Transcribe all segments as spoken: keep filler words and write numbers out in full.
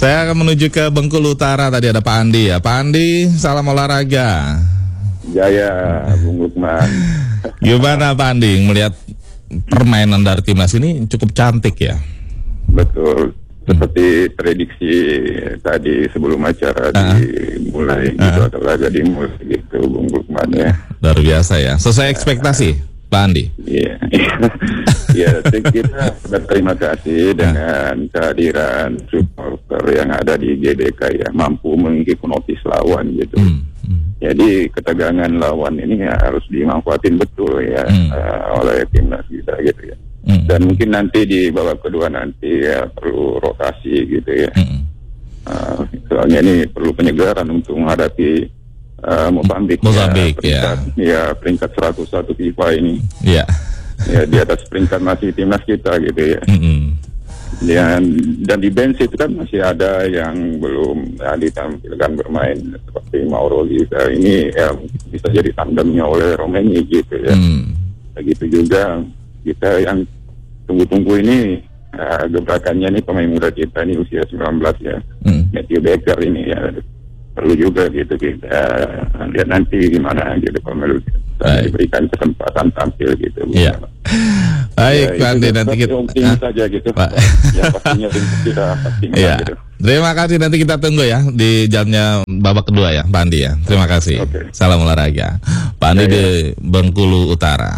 Saya akan menuju ke Bengkulu Utara. Tadi ada Pak Andi ya. Pak Andi, salam olahraga. Jaya, Bung Lukman. Gimana Pak Andi melihat permainan dari timnas ini cukup cantik ya? Betul. Seperti prediksi tadi sebelum acara uh, dimulai uh, gitu atau laga dimulai gitu, Bung Lukman ya. Luar biasa ya. Sesuai ekspektasi, uh, Pak Andi. Iya. Ya, kita berterima kasih dengan kehadiran supporter yang ada di G B K ya, mampu menghipnotis lawan gitu. Hmm. Hmm. Jadi ketegangan lawan ini ya harus dimanfaatin betul ya hmm. uh, oleh timnas kita gitu ya. Hmm. Dan mungkin nanti di babak kedua nanti ya perlu rotasi gitu ya. Hmm. Uh, soalnya ini perlu penyegaran untuk menghadapi uh, Mozambik. Mozambik ya. Ya. Ya peringkat seratus satu FIFA ini. Ya. Ya di atas peringkat masih timnas kita gitu ya. Hmm. Dan dan di bench itu kan masih ada yang belum ya, ditampilkan bermain seperti Mauro Liza ini ya bisa jadi tandemnya oleh Romeni gitu ya. Hmm. Begitu juga kita yang tunggu-tunggu ini uh, gebrakannya nih pemain muda kita ini usia sembilan belas ya. Hmm. Matthew Baker ini ya perlu juga gitu kita uh, lihat nanti gimana gitu pemilu kita diberikan kesempatan tampil gitu. Iya. Baik, Pak Andi, nanti kita uh, saja gitu. Pak. Ya pastinya kita pastinya ya. gitu. Terima kasih, nanti kita tunggu ya di jamnya babak kedua ya, Pak Andi ya. Terima kasih. Okay. Salam olahraga. Pak Andi ya, di ya. Bengkulu Utara.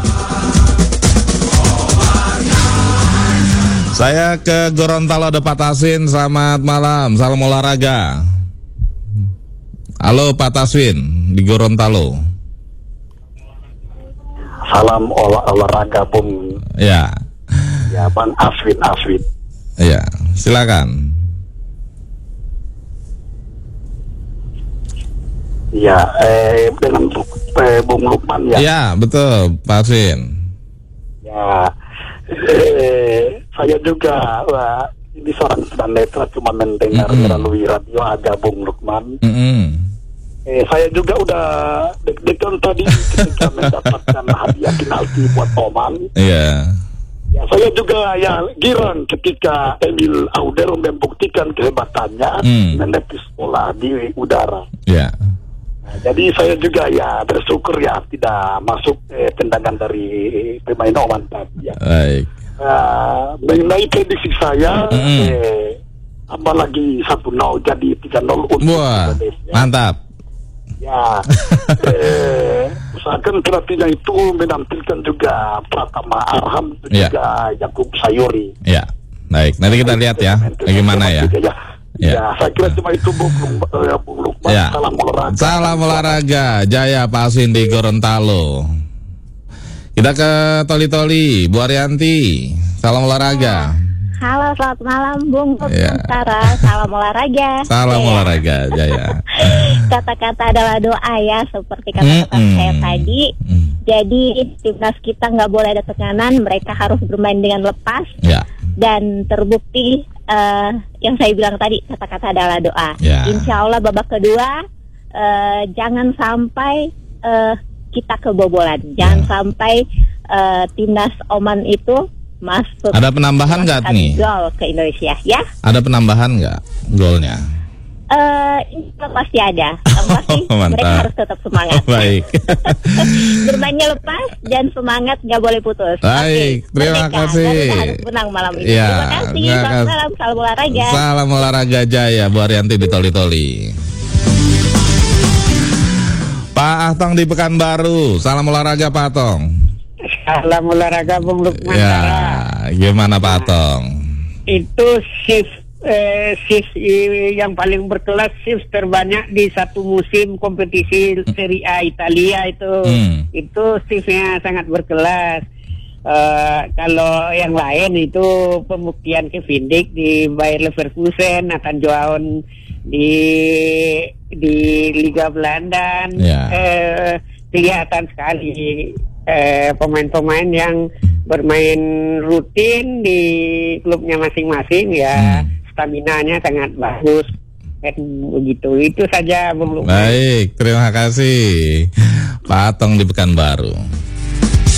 Saya ke Gorontalo, ada Pak Taswin. Selamat malam, salam olahraga. Halo Pak Taswin di Gorontalo. Salam olah olahraga Bung. Ya. Ya Bang Aswin Aswin. Ya, silakan. Ya, eh, dengan eh, Bung Lukman ya. Ya, betul Pak Aswin. Ya. Eh, saya juga wah, ini seorang tunanetra cuma mendengar mm-hmm. melalui radio ada Bung Lukman. Mm-hmm. Eh, saya juga udah deg-degan tadi ketika mendapatkan hadiah penalti buat Oman. Iya. Yeah. Ya, saya juga ya girang ketika Emil Audero membuktikan kehebatannya mm. menepis bola di udara. Iya. Yeah. Nah, jadi saya juga ya bersyukur ya tidak masuk eh, tendangan dari pemain Oman tadi. Ya. Baik. Uh, mengenai prediksi saya, mm. eh, apalagi satu nol jadi tiga nol untuk Wah, Indonesia. Mantap. Ya, eh, usahakan pelatihnya itu menampilkan juga Pratama Arham dan yeah. juga Yakub Sayuri. Ya, baik. Nanti kita lihat ya, bagaimana ya. Ya. Ya. Ya, saya kira cuma itu Bung Lukman. Ya. Salam olahraga. Salam olahraga, Jaya Pak Aswin di Gorontalo. Kita ke Toli-Toli, Bu Arianti. Salam olahraga. Halo, selamat malam Bung ya. Tara. Salam olahraga. Salam ya. olahraga, Jaya. Kata-kata adalah doa ya, seperti kata-kata mm-hmm. saya tadi. Mm. Jadi timnas kita nggak boleh ada tekanan, mereka harus bermain dengan lepas. Ya. Dan terbukti uh, yang saya bilang tadi, kata-kata adalah doa. Ya. Insya Allah babak kedua uh, jangan sampai uh, kita kebobolan, jangan ya. sampai uh, timnas Oman itu masuk. Ada penambahan nggak nih? Gol ke Indonesia, ya? Ada penambahan nggak golnya? Eh, uh, pasti ada. Pasti oh, mereka harus tetap semangat. Oh, baik. Bermainnya lepas dan semangat nggak boleh putus. Baik, okay. Terima Mereka kasih. harus menang malam ini. Ya, terima kasih. Selamat malam, salam olahraga. Salam olahraga Jaya, Bu Arianti di Toli-Toli. Pak Ahtong di Pekanbaru, salam olahraga Pak Ahtong. Salam olahraga Bung Lukman. Ya, gimana Pak Ahtong? Itu shift eh, shift yang paling berkelas, shift terbanyak di satu musim kompetisi Serie A Italia itu. Hmm. Itu shiftnya sangat berkelas. Uh, kalau yang lain itu pembuktian Kevin Dijk di Bayer Leverkusen, akan Joaon di di Liga Belanda. Yeah. Eh, kelihatan sekali eh, pemain-pemain yang bermain rutin di klubnya masing-masing ya, hmm. staminanya sangat bagus. Kan begitu. Itu saja Bung Lukman. Baik, terima kasih Pak Ahtong di Pekanbaru.